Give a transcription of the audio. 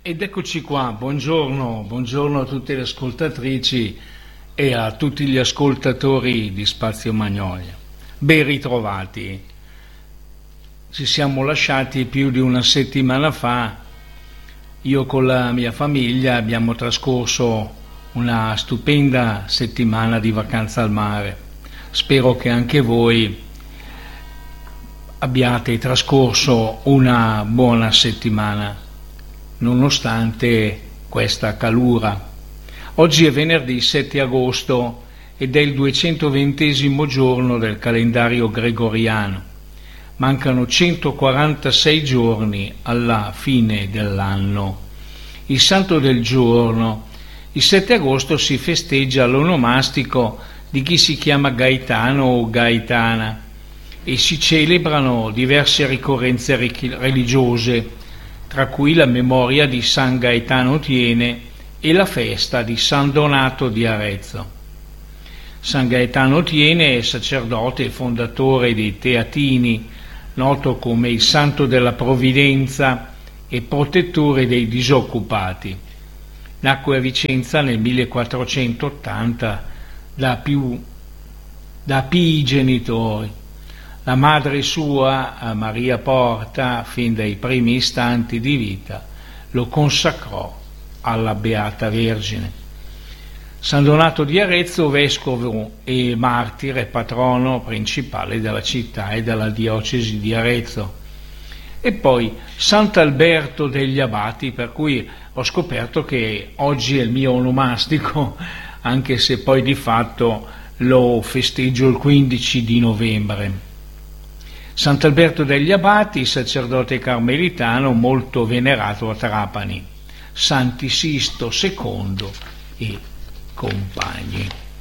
Ed eccoci qua, buongiorno a tutte le ascoltatrici e a tutti gli ascoltatori di Spazio Magnolia. Ben ritrovati. Ci siamo lasciati più di una settimana fa. Io con la mia famiglia abbiamo trascorso una stupenda settimana di vacanza al mare. Spero che anche voi abbiate trascorso una buona settimana, nonostante questa calura. Oggi è venerdì 7 agosto ed è il 220° giorno del calendario gregoriano. Mancano 146 giorni alla fine dell'anno. Il santo del giorno. Il 7 agosto si festeggia l'onomastico di chi si chiama Gaetano o Gaetana e si celebrano diverse ricorrenze religiose, tra cui la memoria di San Gaetano Tiene e la festa di San Donato di Arezzo. San Gaetano Tiene è sacerdote e fondatore dei Teatini, noto come il Santo della Provvidenza e protettore dei disoccupati. Nacque a Vicenza nel 1480 da pii genitori. La madre sua, Maria Porta, fin dai primi istanti di vita, lo consacrò alla Beata Vergine. San Donato di Arezzo, vescovo e martire, patrono principale della città e della diocesi di Arezzo. E poi Sant'Alberto degli Abati, per cui ho scoperto che oggi è il mio onomastico, anche se poi di fatto lo festeggio il 15 di novembre. Sant'Alberto degli Abati, sacerdote carmelitano molto venerato a Trapani, Santi Sisto II e compagni.